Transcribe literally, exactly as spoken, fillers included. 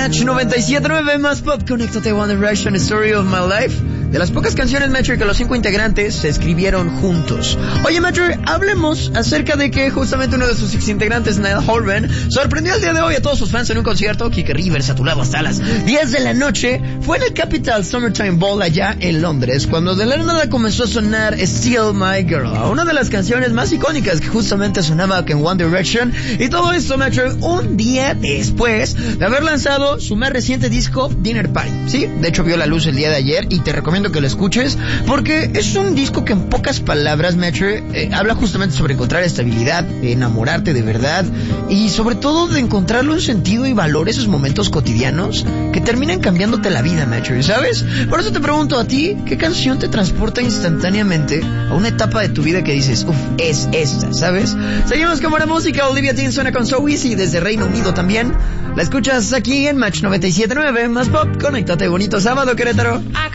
Match noventa y siete punto nueve más pop. Conéctate, One Direction, Story of My Life. De las pocas canciones, Metro, que los cinco integrantes se escribieron juntos. Oye, Metro, hablemos acerca de que justamente uno de sus exintegrantes, Niall Horan, sorprendió el día de hoy a todos sus fans en un concierto. Kike Rivers a tu lado hasta las diez de la noche. Fue en el Capital Summertime Ball allá en Londres, cuando de la nada comenzó a sonar Still My Girl, una de las canciones más icónicas que justamente sonaba en One Direction. Y todo esto, Metro, un día después de haber lanzado su más reciente disco, Dinner Party. Sí, de hecho vio la luz el día de ayer y te recomiendo que lo escuches porque es un disco que en pocas palabras, Metro, eh, habla justamente sobre encontrar estabilidad, de enamorarte de verdad y sobre todo de encontrarle un sentido y valor a esos momentos cotidianos que terminan cambiándote la vida, Metro, ¿sabes? Por eso te pregunto a ti, ¿qué canción te transporta instantáneamente a una etapa de tu vida que dices, uff, es esta, ¿sabes? Seguimos con buena música. Olivia Dean suena con So Easy desde Reino Unido también. La escuchas aquí en Match noventa y siete punto nueve más pop. Conéctate, bonito sábado, Querétaro.